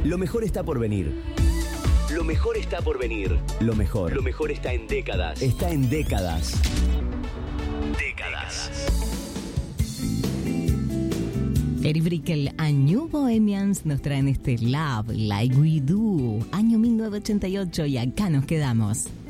Lo mejor está por venir. Lo mejor está por venir. Lo mejor está en décadas. Está en décadas. Décadas. Eric Brickel a New Bohemians nos traen este Love Like We Do, año 1988, y acá nos quedamos.